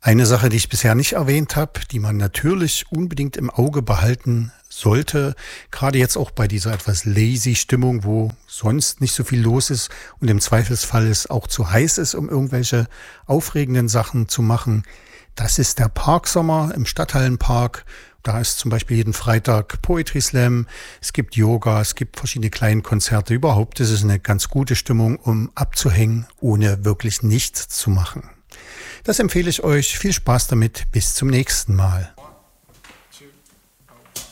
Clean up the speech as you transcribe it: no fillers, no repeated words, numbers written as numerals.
Eine Sache, die ich bisher nicht erwähnt habe, die man natürlich unbedingt im Auge behalten sollte, gerade jetzt auch bei dieser etwas lazy Stimmung, wo sonst nicht so viel los ist und im Zweifelsfall es auch zu heiß ist, um irgendwelche aufregenden Sachen zu machen, das ist der Parksommer im Stadthallenpark. Da ist zum Beispiel jeden Freitag Poetry Slam, es gibt Yoga, es gibt verschiedene Kleinkonzerte. Überhaupt ist es eine ganz gute Stimmung, um abzuhängen, ohne wirklich nichts zu machen. Das empfehle ich euch. Viel Spaß damit. Bis zum nächsten Mal.